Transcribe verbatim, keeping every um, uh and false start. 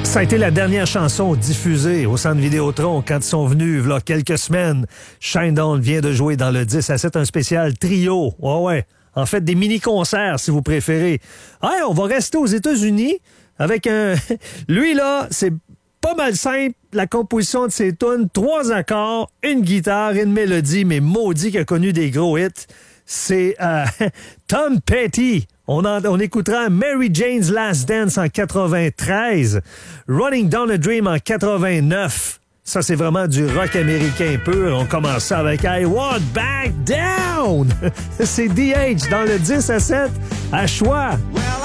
Ça a été la dernière chanson diffusée au Centre Vidéotron quand ils sont venus, il y a quelques semaines. Shinedown vient de jouer dans le dix à sept, un spécial trio. Ouais, ouais. En fait, des mini-concerts, si vous préférez. Ouais, on va rester aux États-Unis avec un... Lui, là, c'est pas mal simple, la composition de ses tunes. Trois accords, une guitare, une mélodie, mais maudit qu'il a connu des gros hits. C'est euh, Tom Petty. On, en, on écoutera Mary Jane's Last Dance en quatre-vingt-treize, Running Down a Dream en quatre-vingt-neuf. Ça, c'est vraiment du rock américain pur. On commence ça avec I Won't Back Down. C'est D H dans le dix à sept à choix. Well,